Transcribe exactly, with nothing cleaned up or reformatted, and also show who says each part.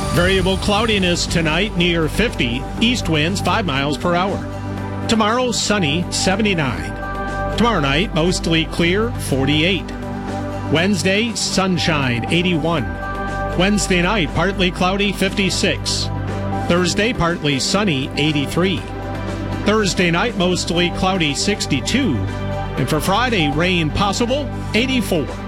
Speaker 1: Variable cloudiness tonight near fifty. East winds five miles per hour. Tomorrow, sunny, seventy-nine. Tomorrow night, mostly clear, forty-eight. Wednesday, sunshine, eighty-one. Wednesday night, partly cloudy, fifty-six. Thursday, partly sunny, eighty-three. Thursday night, mostly cloudy, sixty-two. And for Friday, rain possible, eighty-four.